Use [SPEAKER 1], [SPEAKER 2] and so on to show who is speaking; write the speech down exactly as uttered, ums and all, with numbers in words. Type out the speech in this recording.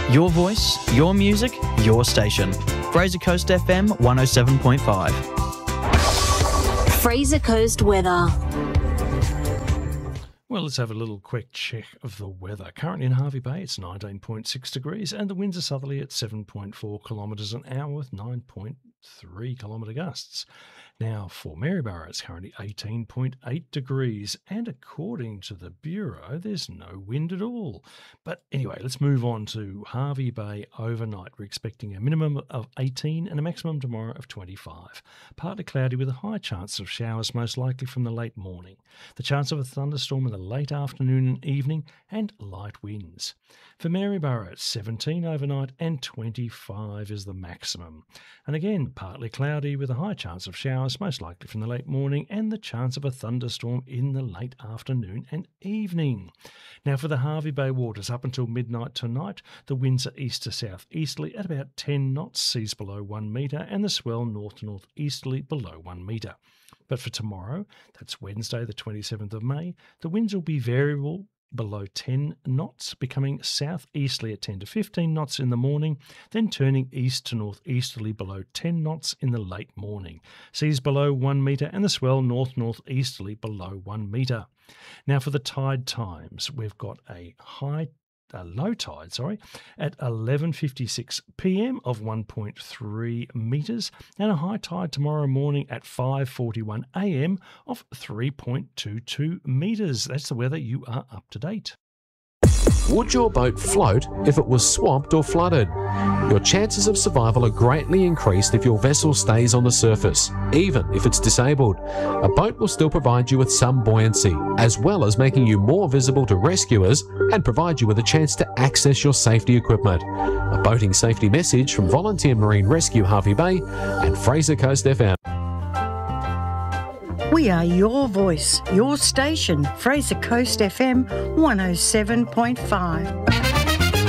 [SPEAKER 1] Your voice, your music, your station. Fraser Coast F M one oh seven point five.
[SPEAKER 2] Fraser Coast weather.
[SPEAKER 3] Well, let's have a little quick check of the weather. Currently in Hervey Bay, it's nineteen point six degrees and the winds are southerly at seven point four kilometres an hour with nine point three kilometre gusts. Now, for Maryborough, it's currently eighteen point eight degrees, and according to the Bureau, there's no wind at all. But anyway, let's move on to Hervey Bay overnight. We're expecting a minimum of eighteen and a maximum tomorrow of twenty-five. Partly cloudy with a high chance of showers, most likely from the late morning. The chance of a thunderstorm in the late afternoon and evening, and light winds. For Maryborough, it's seventeen overnight and twenty-five is the maximum. And again, partly cloudy with a high chance of showers, most likely from the late morning, and the chance of a thunderstorm in the late afternoon and evening. Now for the Hervey Bay waters, up until midnight tonight, the winds are east to south easterly at about ten knots, seas below one metre, and the swell north to north easterly below one metre. But for tomorrow, that's Wednesday the twenty-seventh of May, the winds will be variable below ten knots, becoming southeasterly at ten to fifteen knots in the morning, then turning east to northeasterly below ten knots in the late morning. Seas below one metre and the swell north-northeasterly below one metre. Now for the tide times, we've got a high A low tide, sorry, at eleven fifty-six p m of one point three metres and a high tide tomorrow morning at five forty-one a m of three point two two metres. That's the weather. You are up to date.
[SPEAKER 4] Would your boat float if it was swamped or flooded? Your chances of survival are greatly increased if your vessel stays on the surface, even if it's disabled. A boat will still provide you with some buoyancy, as well as making you more visible to rescuers and provide you with a chance to access your safety equipment. A boating safety message from Volunteer Marine Rescue Hervey Bay and Fraser Coast F M.
[SPEAKER 5] We are your voice, your station, Fraser Coast F M one oh seven point five.